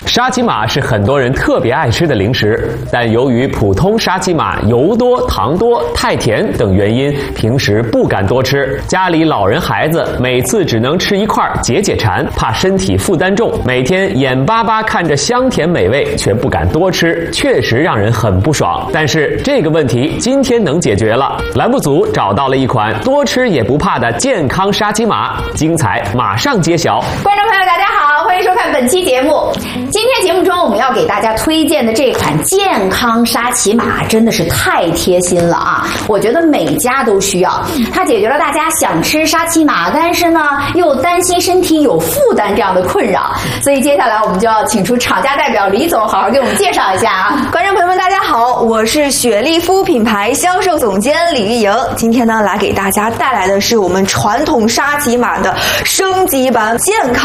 沙琪玛是很多人特别爱吃的零食，但由于普通沙琪玛油多、糖多、太甜等原因，平时不敢多吃。家里老人孩子每次只能吃一块解解馋，怕身体负担重，每天眼巴巴看着香甜美味，却不敢多吃，确实让人很不爽。但是这个问题今天能解决了，栏目组找到了一款多吃也不怕的健康沙琪玛，精彩马上揭晓。 观众朋友大家好，欢迎收看本期节目。今天节目中我们要给大家推荐的这款健康沙琪玛真的是太贴心了啊！我觉得每家都需要，它解决了大家想吃沙琪玛，但是呢又担心身体有负担这样的困扰。所以接下来我们就要请出厂家代表李总，好好给我们介绍一下啊！ 观众朋友们大家好，我是雪莉肤品牌销售总监李玉莹。今天呢来给大家带来的是我们传统沙琪玛的升级版健康